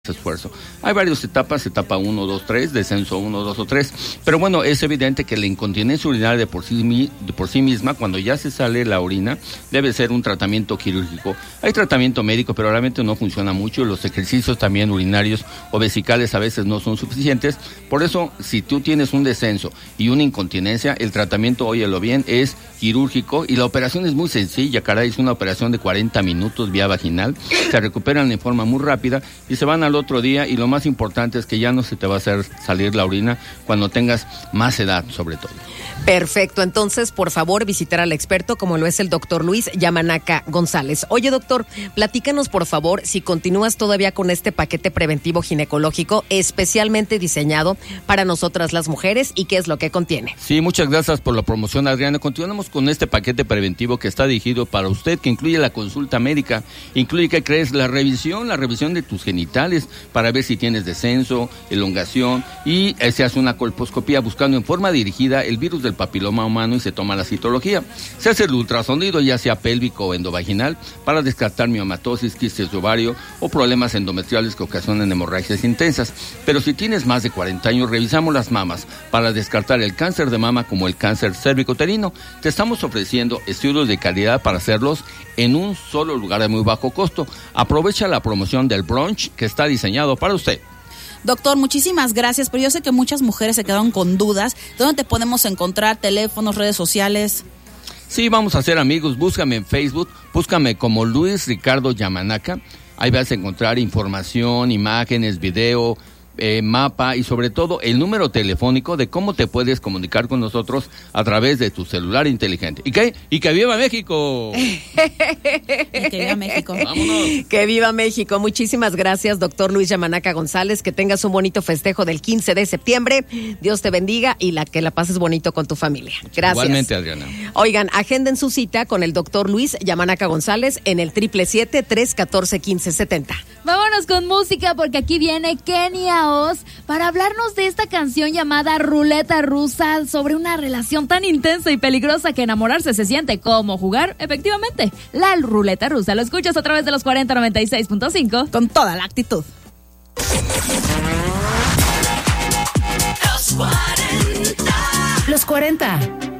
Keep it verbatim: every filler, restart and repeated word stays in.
esfuerzo. Hay varias etapas, etapa uno, dos, tres, descenso uno, dos o tres, pero bueno, es evidente que la incontinencia urinaria de por sí, de por sí misma, cuando ya se sale la orina, debe ser un tratamiento quirúrgico. Hay tratamiento médico, pero realmente no funciona mucho. Los ejercicios también urinarios o vesicales a veces no son suficientes. Por eso, si tú tienes un descenso y una incontinencia, el tratamiento, óyelo bien, es quirúrgico y la operación es muy sencilla, caray, es una operación de cuarenta minutos vía vaginal, se recuperan en forma muy rápida y se van al otro día, y lo más importante es que ya no se te va a hacer salir la orina cuando tengas más edad, sobre todo. Perfecto, entonces por favor visitar al experto como lo es el doctor Luis Yamanaka González. Oye doctor, platícanos por favor si continúas todavía con este paquete preventivo ginecológico especialmente diseñado para nosotras las mujeres y qué es lo que contiene. Sí, muchas gracias por la promoción, Adriana. Continuamos con este paquete preventivo que está dirigido para usted, que incluye la consulta médica, incluye, ¿qué crees? La revisión, la revisión de tus genitales para ver si tienes descenso, elongación, y eh, se hace una colposcopía buscando en forma dirigida el virus del papiloma humano y se toma la citología. Se hace el ultrasonido, ya sea pélvico o endovaginal, para descartar miomatosis, quistes de ovario o problemas endometriales que ocasionan hemorragias intensas. Pero si tienes más de cuarenta años, revisamos las mamas para descartar el cáncer de mama como el cáncer cérvico-uterino. Te estamos ofreciendo estudios de calidad para hacerlos en un solo lugar de muy bajo costo. Aprovecha la promoción del brunch que está diseñado para usted. Doctor, muchísimas gracias, pero yo sé que muchas mujeres se quedaron con dudas. ¿Dónde te podemos encontrar? ¿Teléfonos, redes sociales? Sí, vamos a ser amigos. Búscame en Facebook, búscame como Luis Ricardo Yamanaka. Ahí vas a encontrar información, imágenes, video, eh, mapa y sobre todo el número telefónico de cómo te puedes comunicar con nosotros a través de tu celular inteligente. ¿Y qué? ¡Y que viva México! Que viva México. ¡Vámonos! Que viva México. Muchísimas gracias, doctor Luis Yamanaka González. Que tengas un bonito festejo del quince de septiembre. Dios te bendiga y la que la pases bonito con tu familia. Gracias. Igualmente, Adriana. Oigan, agenden su cita con el doctor Luis Yamanaka González en el triple siete, tres catorce, quince setenta. Vámonos con música porque aquí viene Kenia Oz para hablarnos de esta canción llamada Ruleta Rusa, sobre una relación tan intensa y peligrosa que enamorarse se siente como jugar, efectivamente, la ruleta rusa. Lo escuchas a través de los cuarenta noventa y seis punto cinco. Con toda la actitud. Los cuarenta. Los cuarenta.